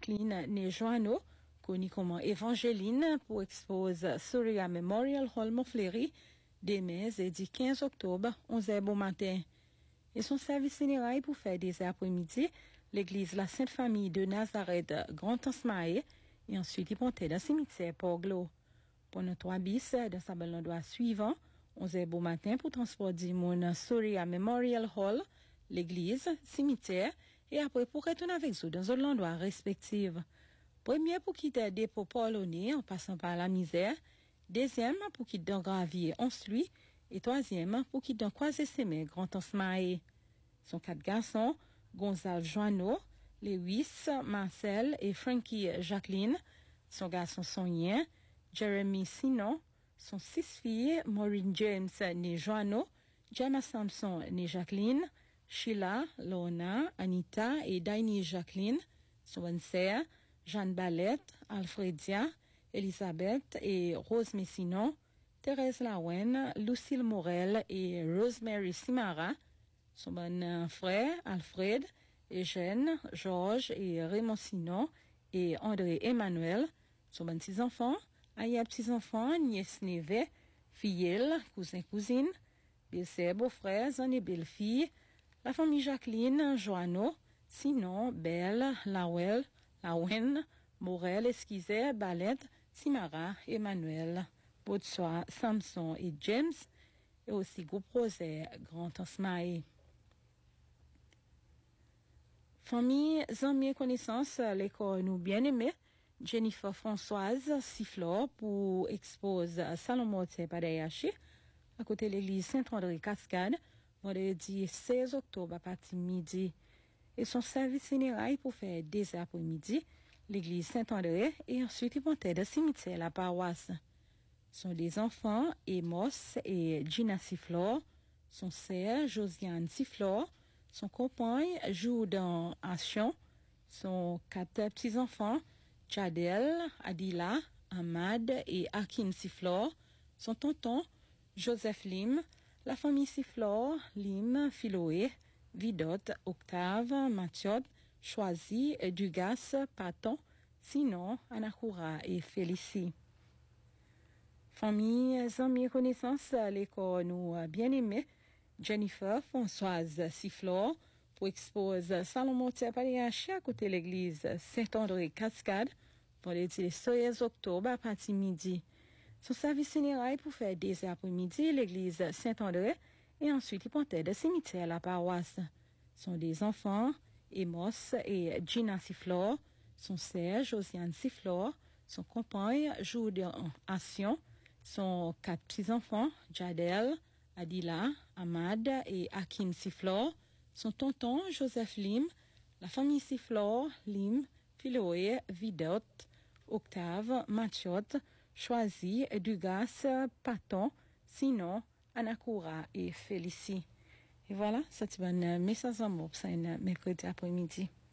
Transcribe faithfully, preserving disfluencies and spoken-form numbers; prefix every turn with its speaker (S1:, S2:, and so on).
S1: Jacqueline Nejoano, connue comme Evangeline, pour exposer Soria Memorial Hall Montfleury, demain, jeudi quinze octobre, onze heures bon matin. Et son service funéraire pour faire des après-midi, l'église La Sainte Famille de Nazareth, Grand Ansmaé, et ensuite il montait dans le cimetière Port-Glo. Pour nos trois bis, dans sa belle endroit suivant, onze heures bon matin pour transporter mon Soria Memorial Hall, l'église, cimetière, et après pour retourner avec vous dans un endroit respectif. Premier pour quitter des dépôt polonais en passant par la misère, deuxième pour quitter dans gravier ensuite, et troisième pour quitter dans croisé semé Grand Ansmaé. Son quatre garçons, Gonzalo Joano, Lewis, Marcel et Frankie Jacqueline, son garçon Sonien, Jeremy Sinon, son six filles, Maureen James né Joano, Gemma Sampson né Jacqueline, Sheila, Lona, Anita et Daini Jacqueline, son bonne sœur, Jeanne Ballette, Alfredia, Elisabeth et Rose Messinon, Thérèse Lawen, Lucille Morel et Rosemary Simara, son bon frère Alfred, Eugène, Georges et Raymond Sinon et André Emmanuel, son bon petits-enfants, Aya petits-enfants, nièce neveu, filleule, cousin cousine, belle-sœur, beau-frère, et belle-fille, la famille Jacqueline, Joanneau, Sinon, Belle, Lawel, Lawen, Morel, Esquizet, Balette, Simara, Emmanuel, Baudoir, Samson et James, et aussi groupe Rosaire, Grand Ansmaé. Famille, amis et connaissances, l'école nous bien aimés, Jennifer Françoise Sifflor pour expose Salomon Tepadayashi, à côté de l'église Saint-André Cascade, vendredi seize octobre à partir de midi. Et son service funéraire pour faire des après-midi, l'église Saint-André, et ensuite ils vont être au cimetière la paroisse. Sont des enfants, Amos et Gina Sifflor, son sœur Josiane Sifflor, son compagne joue dans Action, son quatre petits-enfants, Jadel, Adila, Ahmad et Hakim Sifflor, son tonton, Joseph Lim, la famille Sifflor, Lim, Philoé, Vidot, Octave, Mathieu, Choisi, Dugas, Paton, Sinon, Anakura et Félicie. Famille, amis et connaissances, l'école nous bien aimé, Jennifer Françoise Sifflor, pour exposer Salomon Tepadayashi à côté de l'église Saint-André Cascade, vendredi le seize octobre à partir de midi. Son service funéraire pour faire des après-midi l'église Saint-André et ensuite il portait le cimetière la paroisse. Sont des enfants, Amos et Gina Sifflor, son sœur Josiane Sifflor, son compagne joue dans Action, son quatre petits-enfants, Jadel, Adila, Ahmad et Hakim Sifflor, son tonton Joseph Lim, la famille Sifflor, Lim, Philoé, Vidot, Octave, Mathiot, Choisi, Dugas, Paton, Sinon, Anakura et Félicie. Et voilà, c'est un message en mots, c'est un mercredi après-midi.